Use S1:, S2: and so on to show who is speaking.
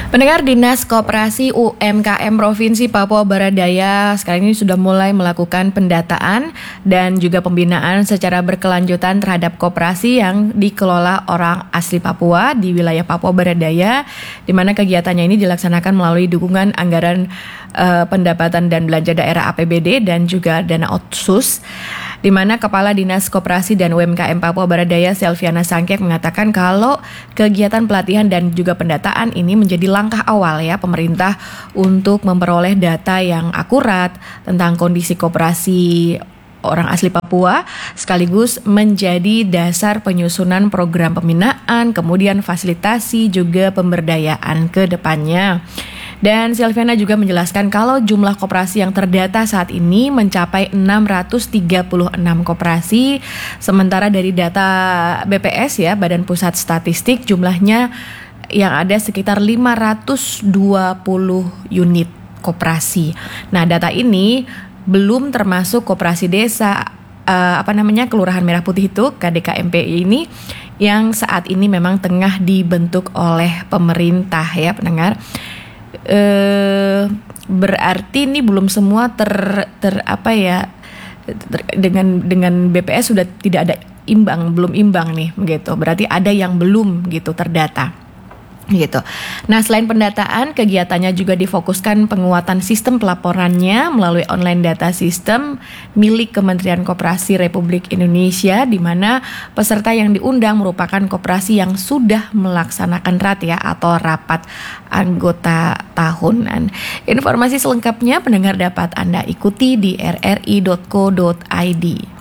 S1: Pendengar, Dinas Koperasi UMKM Provinsi Papua Barat Daya sekarang ini sudah mulai melakukan pendataan dan juga pembinaan secara berkelanjutan terhadap koperasi yang dikelola orang asli Papua di wilayah Papua Barat Daya, di mana kegiatannya ini dilaksanakan melalui dukungan anggaran pendapatan dan belanja daerah APBD dan juga dana otsus, di mana Kepala Dinas Koperasi dan UMKM Papua Barat Daya Selviana Sangkek mengatakan kalau kegiatan pelatihan dan juga pendataan ini menjadi langkah awal ya pemerintah untuk memperoleh data yang akurat tentang kondisi koperasi orang asli Papua, sekaligus menjadi dasar penyusunan program pembinaan, kemudian fasilitasi juga pemberdayaan ke depannya. Dan Silviana juga menjelaskan kalau jumlah koperasi yang terdata saat ini mencapai 636 koperasi, sementara dari data BPS ya, Badan Pusat Statistik, jumlahnya yang ada sekitar 520 unit koperasi. Nah, data ini belum termasuk koperasi desa Kelurahan Merah Putih itu KDKMPI ini yang saat ini memang tengah dibentuk oleh pemerintah ya pendengar. Berarti ini belum semua dengan BPS sudah tidak ada belum imbang nih gitu. Berarti ada yang belum gitu terdata. Gitu. Nah, selain pendataan, kegiatannya juga difokuskan penguatan sistem pelaporannya melalui online data system milik Kementerian Koperasi Republik Indonesia, di mana peserta yang diundang merupakan koperasi yang sudah melaksanakan RAT ya atau rapat anggota tahunan. Informasi selengkapnya pendengar dapat Anda ikuti di rri.co.id.